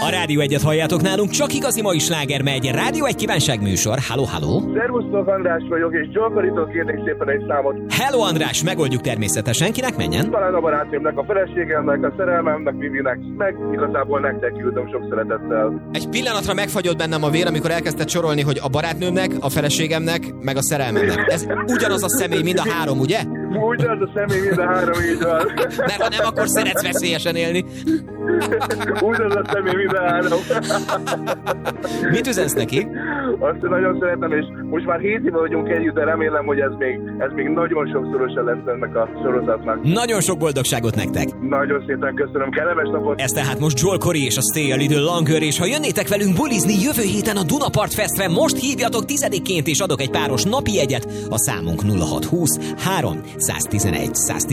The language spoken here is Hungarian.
A Rádió Egyet halljátok nálunk, csak igazi mai sláger megy. Rádió Egy kívánságműsor. Halló, halló. Szervusztok, András vagyok, és Zsolkoritól kérnék szépen egy számot. Hello, András, megoldjuk természetesen. Kinek menjen? Talán a barátnőmnek, a feleségemnek, a szerelmemnek, Vivinek, meg igazából nektek küldöm sok szeretettel. Egy pillanatra megfagyott bennem a vér, amikor elkezdted sorolni, hogy a barátnőmnek, a feleségemnek, meg a szerelmemnek. Ez ugyanaz a személy, mind a három, ugye? Ugyanaz a személy, mind a három, így van. Mert ha nem, akkor szeretsz veszélyesen élni. Ugyanaz a személy, mind a három. Mit üzensz neki? Azt nagyon szeretem, és most már 7 éve vagyunk együtt, de remélem, hogy ez még nagyon sokszorosan lesz ennek a sorozatnak. Nagyon sok boldogságot nektek. Nagyon szépen köszönöm, kellemes napot! Ez tehát most Joel Corey és a Stay a Little Longer, és ha jönnétek velünk bulizni jövő héten a Dunapart Festre, most hívjatok 10-ként, és adok egy páros napi jegyet. A számunk 0620 3 111 111.